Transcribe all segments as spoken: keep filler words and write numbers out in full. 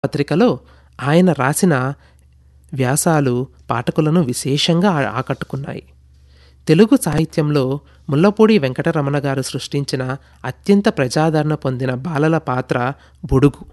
పత్రికలో ఆయన రాసిన వ్యాసాలు పాఠకులను విశేషంగా ఆ- ఆకట్టుకున్నాయి. తెలుగు సాహిత్యంలో ముల్లపూడి వెంకటరమణ గారు సృష్టించిన అత్యంత ప్రజాదరణ పొందిన బాలల పాత్ర బుడుగు.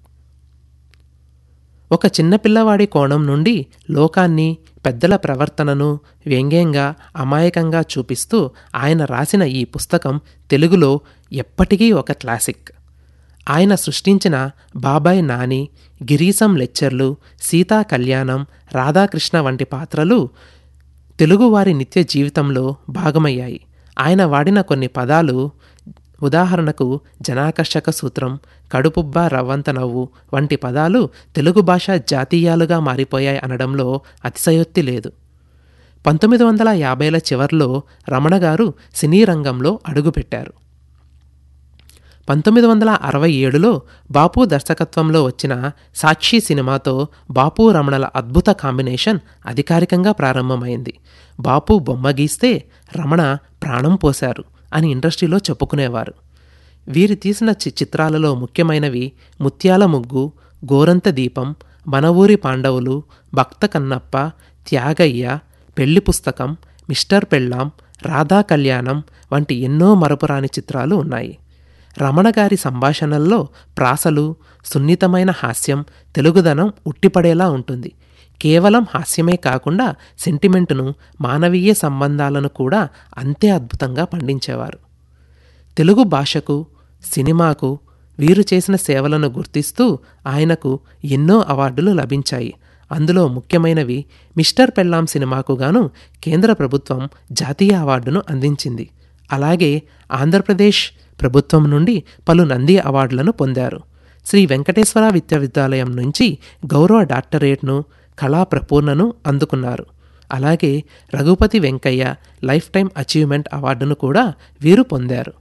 ఒక చిన్నపిల్లవాడి కోణం నుండి లోకాన్ని, పెద్దల ప్రవర్తనను వ్యంగ్యంగా, అమాయకంగా చూపిస్తూ ఆయన రాసిన ఈ పుస్తకం తెలుగులో ఎప్పటికీ ఒక క్లాసిక్. ఆయన సృష్టించిన బాబాయ్ నాని, గిరీశం లెక్చర్లు, సీతా కళ్యాణం, రాధాకృష్ణ వంటి పాత్రలు తెలుగువారి నిత్య జీవితంలో భాగమయ్యాయి. ఆయన వాడిన కొన్ని పదాలు, ఉదాహరణకు జనాకర్షక సూత్రం, కడుపుబ్బ, రవ్వంత నవ్వు వంటి పదాలు తెలుగు భాష జాతీయాలుగా మారిపోయాయి అనడంలో అతిశయోక్తి లేదు. పంతొమ్మిది వందల యాభైల చివర్లో రమణ గారు సినీ రంగంలో అడుగుపెట్టారు. పంతొమ్మిది వందల అరవై ఏడులో బాపు దర్శకత్వంలో వచ్చిన సాక్షి సినిమాతో బాపు రమణల అద్భుత కాంబినేషన్ అధికారికంగా ప్రారంభమైంది. బాపు బొమ్మ గీస్తే రమణ ప్రాణం పోశారు అని ఇండస్ట్రీలో చెప్పుకునేవారు. వీరు తీసిన చి చిత్రాలలో ముఖ్యమైనవి ముత్యాల ముగ్గు, గోరంత దీపం, మన ఊరి పాండవులు, భక్త కన్నప్ప, త్యాగయ్య, పెళ్లి పుస్తకం, మిస్టర్ పెళ్ళాం, రాధా కళ్యాణం వంటి ఎన్నో మరపురాని చిత్రాలు ఉన్నాయి. రమణ గారి సంభాషణల్లో ప్రాసలు, సున్నితమైన హాస్యం, తెలుగుదనం ఉట్టిపడేలా ఉంటుంది. కేవలం హాస్యమే కాకుండా సెంటిమెంటును, మానవీయ సంబంధాలను కూడా అంతే అద్భుతంగా పండించేవారు. తెలుగు భాషకు, సినిమాకు వీరు చేసిన సేవలను గుర్తిస్తూ ఆయనకు ఎన్నో అవార్డులు లభించాయి. అందులో ముఖ్యమైనవి మిస్టర్ పెళ్ళాం సినిమాకు గాను కేంద్ర ప్రభుత్వం జాతీయ అవార్డును అందించింది. అలాగే ఆంధ్రప్రదేశ్ ప్రభుత్వం నుండి పలు నంది అవార్డులను పొందారు. శ్రీ వెంకటేశ్వర విశ్వవిద్యాలయం నుంచి గౌరవ డాక్టరేట్ను, కళా ప్రపూర్ణను అందుకున్నారు. అలాగే Raghupathi Venkaiah life time achievement అవార్డును కూడా వీరు పొందారు.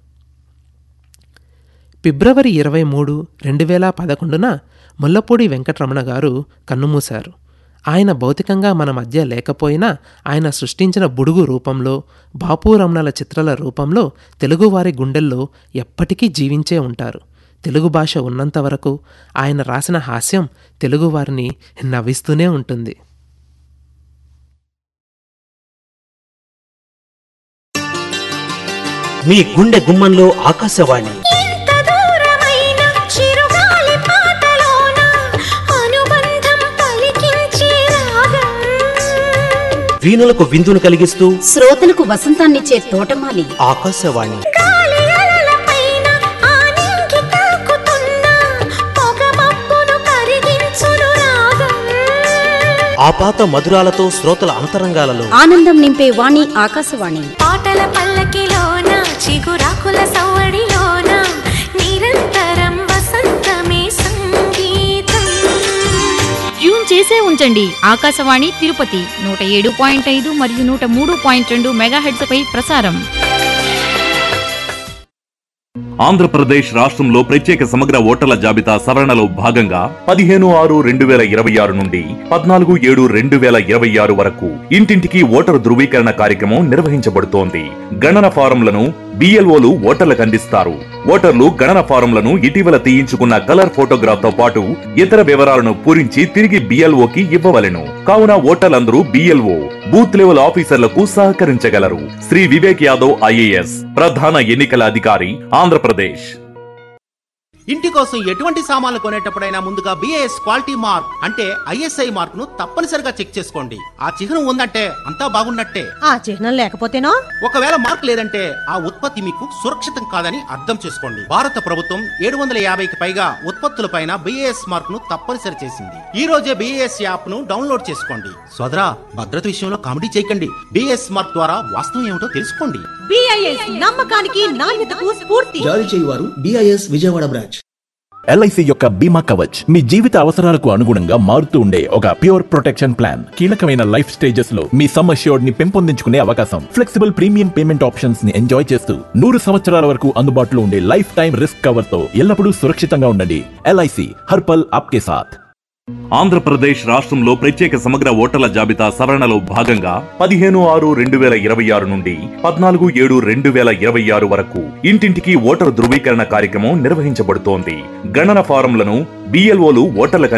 ఫిబ్రవరి ఇరవై మూడు రెండు వేల పదకొండున ముల్లపూడి వెంకటరమణ గారు కన్నుమూశారు. ఆయన భౌతికంగా మన మధ్య లేకపోయినా ఆయన సృష్టించిన బుడుగు రూపంలో, బాపు రమణల చిత్రాల రూపంలో తెలుగువారి గుండెల్లో ఎప్పటికీ జీవించే ఉంటారు. తెలుగు భాష ఉన్నంత వరకు ఆయన రాసిన హాస్యం తెలుగువారిని నవ్విస్తూనే ఉంటుంది. మీ గుండె గుమ్మంలో ఆకాశవాణి, వీణులకు విందును కలిగిస్తూ శ్రోతలకు వసంతాన్నిచ్చే తోటమాలి ఆకాశవాణి. ఆపాత మధురాలతో శ్రోతల అంతరంగాలలో ఆనందం నింపే వాణి ఆకాశవాణి. పాటల పల్లకిలోన, చిగురాకుల సవ్వడిలోన నిరంతరం వసంతమే సంగీతం. ట్యూన్ చేసే ఉంచండి. ఆకాశవాణి తిరుపతి నూట ఏడు పాయింట్ ఐదు మరియు నూట మూడు పాయింట్ రెండు మెగాహెర్ట్జ్ పై ప్రసారం. ఆంధ్రప్రదేశ్ రాష్ట్రంలో ప్రత్యేక సమగ్ర ఓటర్ల జాబితా సవరణలో భాగంగా పదిహేను ఆరు రెండు వేల ఇరవై ఆరు నుండి పద్నాలుగు ఏడు రెండు వేల ఇరవై ఆరు వరకు ఇంటింటికి ఓటరు ధృవీకరణ కార్యక్రమం నిర్వహించబడుతోంది. గణన ఫారంలను బిఎల్ఓలు ఓటర్లకు అందిస్తారు. ఓటర్లు గణన ఫారంలను ఇటీవల తీయించుకున్న కలర్ ఫోటోగ్రాఫ్ తో పాటు ఇతర వివరాలను పూరించి తిరిగి బిఎల్ఓకి ఇవ్వవలెను. కావున ఓటర్లందరూ బిఎల్ఓ బూత్ లెవెల్ ఆఫీసర్లకు సహకరించగలరు. శ్రీ వివేక్ యాదవ్ ఐఏఎస్ ప్రధాన ఎన్నికల అధికారి, ఆంధ్రప్రదేశ్. ఇంటి కోసం ఎటువంటి సామాన్లు కొనేటప్పుడైనా ముందుగా బిఏఎస్ క్వాలిటీ మార్క్ అంటే ఐఎస్ఐ మార్క్ ను తప్పనిసరిగా చెక్ చేసుకోండి. ఆ చిహ్నం ఉందంటే అంతా బాగున్నట్టే. ఆ చిహ్నం లేకపోతేనో, ఒకవేళ మార్క్ లేదంటే ఆ ఉత్పత్తి మీకు సురక్షితం కాదని అర్థం చేసుకోండి. భారత ప్రభుత్వం ఏడు వందల యాభైకి పైగా ఉత్పత్తులపైన బిఏఎస్ మార్క్ ను తప్పనిసరి చేసింది. ఈ రోజే బిఏఎస్ యాప్ ను డౌన్లోడ్ చేసుకోండి. సోదరా, భద్రత విషయంలో కామెడీ చేయకండి. బిఏఎస్ మార్క్ ద్వారా వాస్తవం ఏమిటో తెలుసుకోండి. బిఐఎస్ నమ్మకానికి, నాణ్యతకు స్ఫూర్తి. జారీ చేయువారు బిఐఎస్ విజయవాడ బ్రాంచ్. ఎల్ఐసి యొక్క బీమా కవచ్ మీ జీవిత అవసరాలకు అనుగుణంగా మారుతూ ఉండే ఒక ప్యూర్ ప్రొటెక్షన్ ప్లాన్. కీలకమైన లైఫ్ స్టేజెస్ లో మీ సమ్ అష్యూర్డ్ ని పెంపొందించుకునే అవకాశం, ఫ్లెక్సిబుల్ ప్రీమియం పేమెంట్ ఆప్షన్స్ ని ఎంజాయ్ చేస్తూ నూరు సంవత్సరాల వరకు అందుబాటులో ఉండే లైఫ్ టైం రిస్క్ కవర్ తో ఎల్లప్పుడూ సురక్షితంగా ఉండండి. ఎల్ఐసి హర్పల్ ఆప్కే సాథ్. ఆంధ్రప్రదేశ్ రాష్ట్రంలో ప్రత్యేక సమగ్ర ఓటర్ల జాబితా సవరణలో భాగంగా పదిహేను ఆరు రెండు వేల ఇరవై ఆరు నుండి పద్నాలుగు ఏడు రెండు వేల ఇరవై ఆరు వరకు ఇంటింటికి ఓటరు ధృవీకరణ కార్యక్రమం నిర్వహించబడుతోంది. గణన ఫారంలను బిఎల్ఓలు ఓటర్లకు